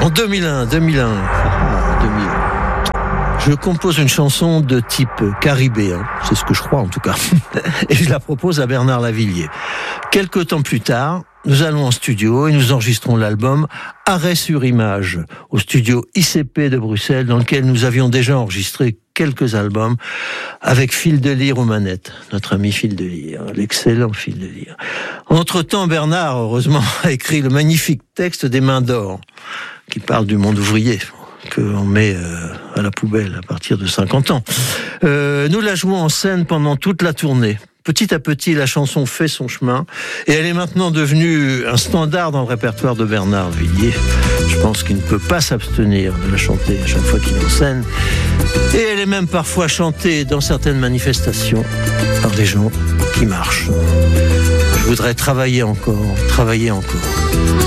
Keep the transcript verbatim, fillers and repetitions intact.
En deux mille un, deux mille un, deux mille un, je compose une chanson de type caribéen, c'est ce que je crois en tout cas, et je la propose à Bernard Lavilliers. Quelque temps plus tard, nous allons en studio et nous enregistrons l'album Arrêt sur image au studio I C P de Bruxelles, dans lequel nous avions déjà enregistré quelques albums avec Phil Delire aux manettes, notre ami Phil Delire, l'excellent Phil Delire. Entre-temps, Bernard, heureusement, a écrit le magnifique texte des Mains d'or, qui parle du monde ouvrier, qu'on met euh, à la poubelle à partir de cinquante ans. Euh, nous la jouons en scène pendant toute la tournée. Petit à petit, la chanson fait son chemin et elle est maintenant devenue un standard dans le répertoire de Bernard Lavilliers. Je pense qu'il ne peut pas s'abstenir de la chanter à chaque fois qu'il est en scène. Et elle est même parfois chantée dans certaines manifestations par des gens qui marchent. Je voudrais travailler encore, travailler encore.